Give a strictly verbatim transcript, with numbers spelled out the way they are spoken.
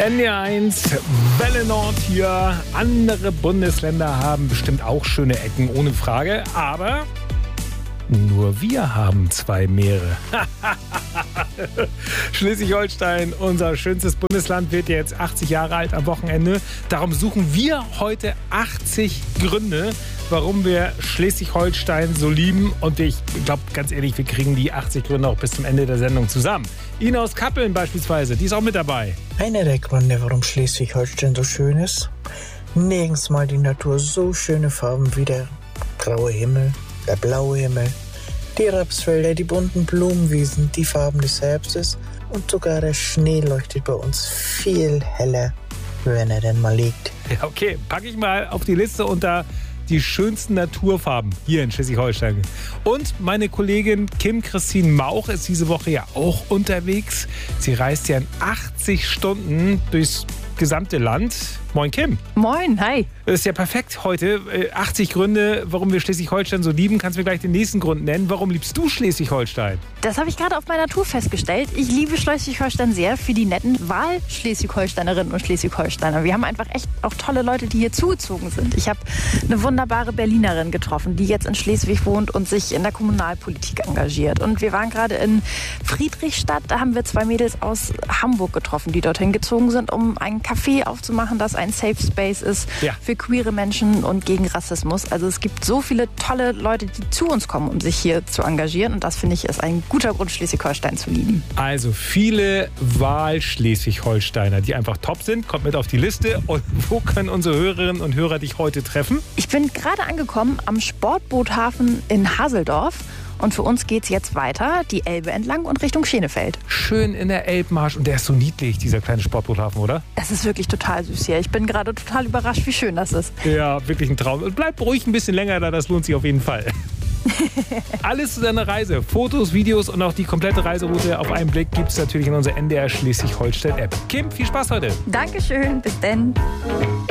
N D R eins, Welle Nord hier. Andere Bundesländer haben bestimmt auch schöne Ecken, ohne Frage. Aber nur wir haben zwei Meere. Schleswig-Holstein, unser schönstes Bundesland, wird jetzt achtzig Jahre alt am Wochenende. Darum suchen wir heute achtzig Gründe, warum wir Schleswig-Holstein so lieben. Und ich glaube, ganz ehrlich, wir kriegen die achtzig Gründe auch bis zum Ende der Sendung zusammen. Ina aus Kappeln beispielsweise, die ist auch mit dabei. Einer der Gründe, warum Schleswig-Holstein so schön ist: nirgends mal die Natur so schöne Farben wie der graue Himmel, der blaue Himmel, die Rapsfelder, die bunten Blumenwiesen, die Farben des Herbstes und sogar der Schnee leuchtet bei uns viel heller, wenn er denn mal liegt. Ja, okay, packe ich mal auf die Liste unter die schönsten Naturfarben hier in Schleswig-Holstein. Und meine Kollegin Kim-Christine Mauch ist diese Woche ja auch unterwegs. Sie reist ja in achtzig Stunden durchs gesamte Land. Moin Kim. Moin, hi. Das ist ja perfekt heute. achtzig Gründe, warum wir Schleswig-Holstein so lieben. Kannst du mir gleich den nächsten Grund nennen? Warum liebst du Schleswig-Holstein? Das habe ich gerade auf meiner Tour festgestellt. Ich liebe Schleswig-Holstein sehr für die netten Wahl-Schleswig-Holsteinerinnen und Schleswig-Holsteiner. Wir haben einfach echt auch tolle Leute, die hier zugezogen sind. Ich habe eine wunderbare Berlinerin getroffen, die jetzt in Schleswig wohnt und sich in der Kommunalpolitik engagiert. Und wir waren gerade in Friedrichstadt. Da haben wir zwei Mädels aus Hamburg getroffen, die dorthin gezogen sind, um ein Café aufzumachen, das ein Safe Space ist ja. für queere Menschen und gegen Rassismus. Also es gibt so viele tolle Leute, die zu uns kommen, um sich hier zu engagieren. Und das, finde ich, ist ein guter Grund, Schleswig-Holstein zu lieben. Also viele Wahl-Schleswig-Holsteiner, die einfach top sind. Kommt mit auf die Liste. Und wo können unsere Hörerinnen und Hörer dich heute treffen? Ich bin gerade angekommen am Sportboothafen in Haseldorf. Und für uns geht's jetzt weiter, die Elbe entlang und Richtung Schenefeld. Schön in der Elbmarsch. Und der ist so niedlich, dieser kleine Sportboothafen, oder? Das ist wirklich total süß hier. Ich bin gerade total überrascht, wie schön das ist. Ja, wirklich ein Traum. Und bleib ruhig ein bisschen länger da, das lohnt sich auf jeden Fall. Alles zu deiner Reise. Fotos, Videos und auch die komplette Reiseroute auf einen Blick gibt es natürlich in unserer N D R Schleswig-Holstein-App. Kim, viel Spaß heute. Dankeschön, bis denn.